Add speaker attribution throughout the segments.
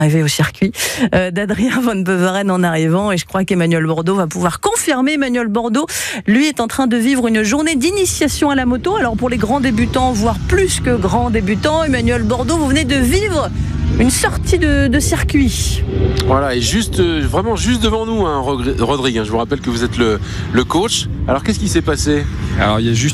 Speaker 1: Arrivé au circuit d'Adrien Van Beveren en arrivant, et je crois qu'Emmanuel Bordeaux va pouvoir confirmer. Emmanuel Bordeaux, lui, est en train de vivre une journée d'initiation à la moto. Alors pour les grands débutants, voire plus que grands débutants, Emmanuel Bordeaux, vous venez de vivre une sortie de circuit.
Speaker 2: Voilà, et vraiment juste devant nous, hein, Rodrigue, hein, je vous rappelle que vous êtes le coach. Alors qu'est-ce qui s'est passé ?
Speaker 3: Alors il y a juste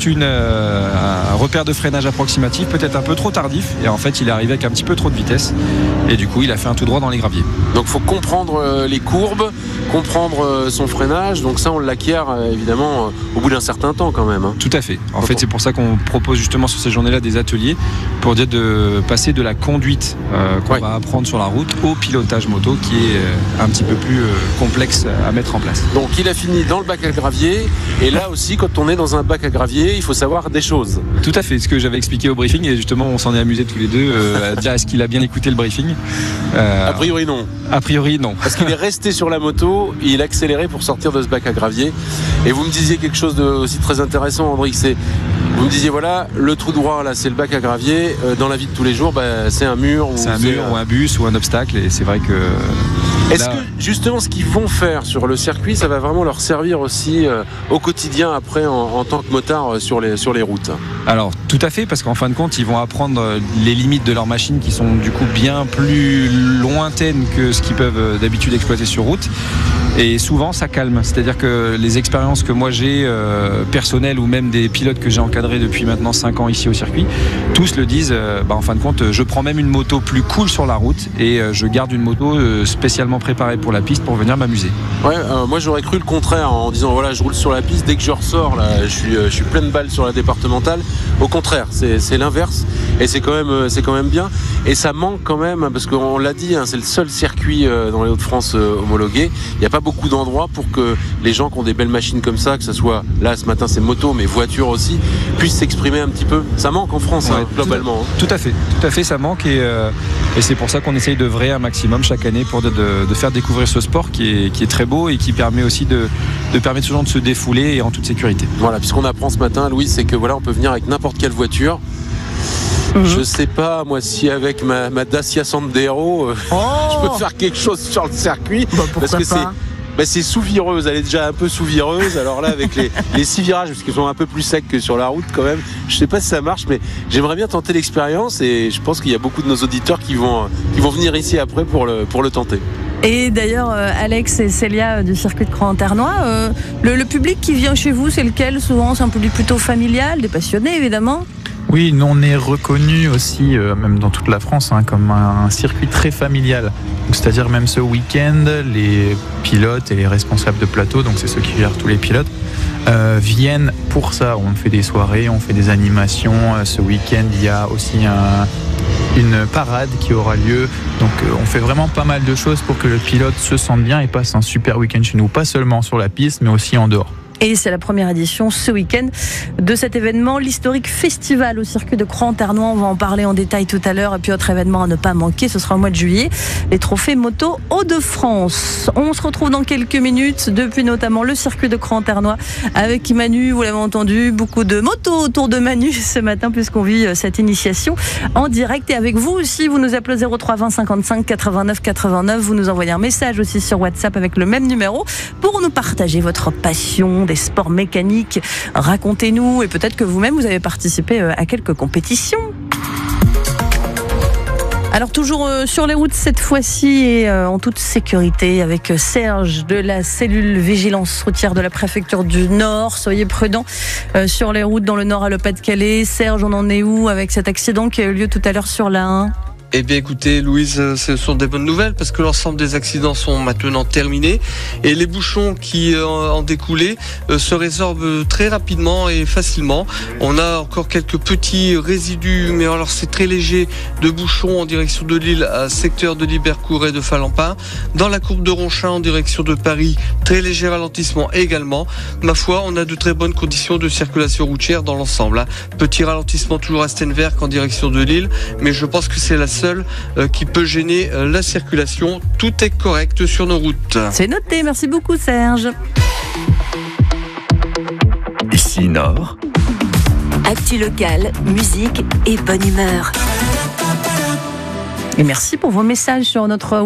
Speaker 3: un repère de freinage approximatif, peut-être un peu trop tardif, et en fait il est arrivé avec un petit peu trop de vitesse, et du coup il a fait un tout droit dans les graviers.
Speaker 2: Donc il faut comprendre les courbes, comprendre son freinage, donc ça on l'acquiert évidemment au bout d'un certain temps quand même. Hein.
Speaker 3: Tout à fait. En fait c'est pour ça qu'on propose justement sur ces journées-là des ateliers pour dire de passer de la conduite qu'on va apprendre sur la route au pilotage moto qui est un petit peu plus complexe à mettre en place.
Speaker 2: Donc il a fini dans le bac à gravier, et là aussi quand on est dans un bac à gravier il faut savoir des choses.
Speaker 3: Tout à fait, ce que j'avais expliqué au briefing, et justement on s'en est amusé tous les deux à dire est-ce qu'il a bien écouté le briefing.
Speaker 2: A priori non.
Speaker 3: A priori non.
Speaker 2: Parce qu'il est resté sur la moto, il a accéléré pour sortir de ce bac à gravier. Et vous me disiez quelque chose de aussi très intéressant, André, vous me disiez voilà, le trou droit là c'est le bac à gravier, dans la vie de tous les jours c'est un mur,
Speaker 3: ou un bus ou un obstacle, et c'est vrai que
Speaker 2: est-ce que justement ce qu'ils vont faire sur le circuit, ça va vraiment leur servir aussi au quotidien après en tant que motard sur les routes ?
Speaker 3: Alors tout à fait, parce qu'en fin de compte ils vont apprendre les limites de leur machine qui sont du coup bien plus lointaines que ce qu'ils peuvent d'habitude exploiter sur route, et souvent ça calme, c'est-à-dire que les expériences que moi j'ai personnelles, ou même des pilotes que j'ai encadrés depuis maintenant 5 ans ici au circuit, tous le disent, en fin de compte je prends même une moto plus cool sur la route, et je garde une moto spécialement préparée pour la piste pour venir m'amuser.
Speaker 2: Ouais, moi j'aurais cru le contraire en disant voilà, je roule sur la piste, dès que je ressors là, je suis pleine balle sur la départementale. Au contraire, c'est l'inverse, et c'est quand même bien, et ça manque quand même parce qu'on l'a dit, hein, c'est le seul circuit dans les Hauts-de-France homologué. Il n'y a pas beaucoup d'endroits pour que les gens qui ont des belles machines comme ça, que ce soit là ce matin c'est moto mais voiture aussi, puissent s'exprimer un petit peu. Ça manque en France, ouais, globalement.
Speaker 3: Tout à fait, ça manque, et c'est pour ça qu'on essaye de vrai un maximum chaque année pour de faire découvrir ce sport qui est très beau, et qui permet aussi de permettre aux gens de se défouler et en toute sécurité. Voilà,
Speaker 2: puisqu'on apprend ce matin, Louis, c'est que voilà, on peut venir avec n'importe quelle voiture. Je sais pas, moi, si avec ma Dacia Sandero, je peux faire quelque chose sur le circuit, parce que c'est sous-vireuse, elle est déjà un peu sous-vireuse. Alors là, avec les 6 virages, parce qu'ils sont un peu plus secs que sur la route quand même, je sais pas si ça marche, mais j'aimerais bien tenter l'expérience, et je pense qu'il y a beaucoup de nos auditeurs qui vont venir ici après pour le tenter.
Speaker 1: Et d'ailleurs, Alex et Célia du circuit de Cran-en-Ternois, le public qui vient chez vous, c'est lequel ? Souvent, c'est un public plutôt familial, des passionnés évidemment.
Speaker 4: Oui, nous on est reconnu aussi, même dans toute la France, comme un circuit très familial. Donc, c'est-à-dire même ce week-end, les pilotes et les responsables de plateau, donc c'est ceux qui gèrent tous les pilotes, viennent pour ça. On fait des soirées, on fait des animations. Ce week-end, il y a aussi une parade qui aura lieu. Donc on fait vraiment pas mal de choses pour que le pilote se sente bien et passe un super week-end chez nous, pas seulement sur la piste, mais aussi en dehors.
Speaker 1: Et c'est la première édition ce week-end de cet événement, l'historique festival au circuit de Cran-en-Ternois. On va en parler en détail tout à l'heure. Et puis autre événement à ne pas manquer, ce sera au mois de juillet, les trophées moto Hauts-de-France. On se retrouve dans quelques minutes depuis notamment le circuit de Cran-en-Ternois avec Manu, vous l'avez entendu, beaucoup de motos autour de Manu ce matin puisqu'on vit cette initiation en direct. Et avec vous aussi, vous nous appelez 03 20 55 89 89. Vous nous envoyez un message aussi sur WhatsApp avec le même numéro pour nous partager votre passion des sports mécaniques. Racontez-nous, et peut-être que vous-même vous avez participé à quelques compétitions. Alors toujours sur les routes cette fois-ci, et en toute sécurité avec Serge de la cellule vigilance routière de la préfecture du Nord. Soyez prudents sur les routes dans le Nord à le Pas-de-Calais. Serge, on en est où avec cet accident qui a eu lieu tout à l'heure sur la 1 ?
Speaker 5: Eh bien écoutez Louise, ce sont des bonnes nouvelles parce que l'ensemble des accidents sont maintenant terminés et les bouchons qui en découlaient se résorbent très rapidement et facilement. On a encore quelques petits résidus, mais alors c'est très léger, de bouchons en direction de Lille à secteur de Libercourt et de Falampin. Dans la courbe de Ronchin en direction de Paris, très léger ralentissement également. Ma foi, on a de très bonnes conditions de circulation routière dans l'ensemble. Petit ralentissement toujours à Stenwerk en direction de Lille, mais je pense que c'est la seule qui peut gêner la circulation. Tout est correct sur nos routes.
Speaker 1: C'est noté, merci beaucoup Serge.
Speaker 6: Ici Nord.
Speaker 7: Actu locale, musique et bonne humeur.
Speaker 1: Et merci pour vos messages sur notre